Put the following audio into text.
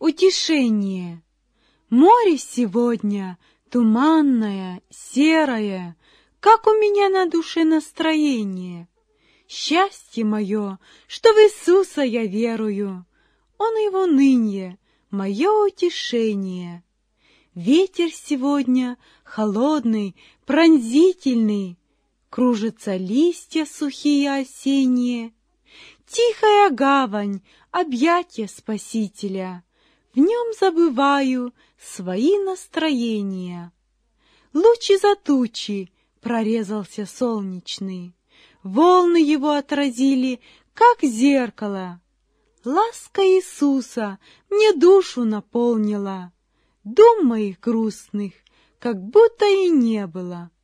утешение. Море сегодня туманное, серое, как у меня на душе настроение. Счастье мое, что в Иисуса я верую, Он и в унынье мое утешение. Ветер сегодня холодный, пронзительный, кружатся листья сухие осенние. Тихая гавань, объятия Спасителя, в нем забываю свои настроения. Луч из-за тучи прорезался солнечный, волны его отразили, как зеркало. Ласка Иисуса мне душу наполнила, дум моих грустных как будто и не было.